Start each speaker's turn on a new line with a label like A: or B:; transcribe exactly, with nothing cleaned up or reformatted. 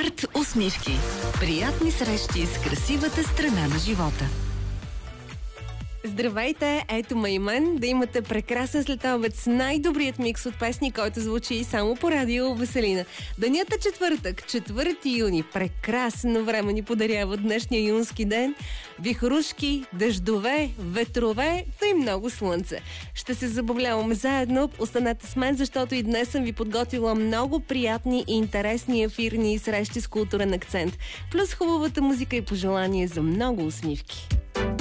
A: Арт усмивки. Приятни срещи с красивата страна на живота.
B: Здравейте, ето ме и мен, да имате прекрасен следобед с най-добрият микс от песни, който звучи само по радио Веселина. Денят е четвъртък, четвърти юни. Прекрасно време ни подарява днешния юнски ден. Вихрушки, дъждове, ветрове, да и много слънце. Ще се забавляваме заедно. Останете с мен, защото и днес съм ви подготвила много приятни и интересни ефирни срещи с културен акцент. Плюс хубавата музика и пожелание за много усмивки.